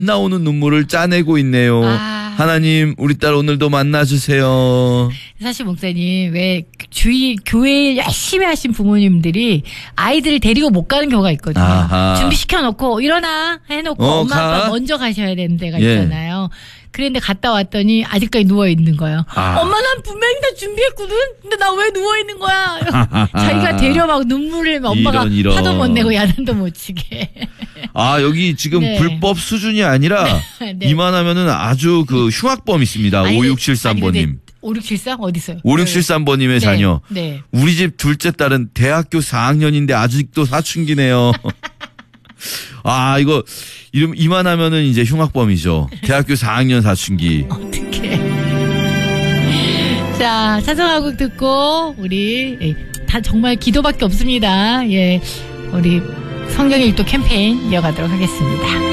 나오는 눈물을 짜내고 있네요. 하나님, 우리 딸 오늘도 만나주세요. 사실 목사님, 왜 교회 열심히 하신 부모님들이 아이들을 데리고 못 가는 경우가 있거든요. 준비시켜놓고 일어나 해놓고 엄마 아빠 먼저 가셔야 되는 데가 있잖아요. 그런데 갔다 왔더니 아직까지 누워있는 거예요. 엄마 난 분명히 다 준비했거든? 근데 나 왜 누워있는 거야? 자기가 데려 막 눈물을 엄마가 이런. 화도 못 내고 야단도 못 치게. 여기 지금 네. 불법 수준이 아니라 네. 이만하면은 아주 그 흉악범 있습니다. 5673번님. 5673? 어디서요? 5673번님의 자녀. 네. 우리 집 둘째 딸은 대학교 4학년인데 아직도 사춘기네요. 이거 이만하면은 이제 흉악범이죠. 대학교 4학년 사춘기. 어떡해. 자, 찬송하곡 듣고 우리 다 정말 기도밖에 없습니다. 예, 우리 성경 읽도 캠페인 이어가도록 하겠습니다.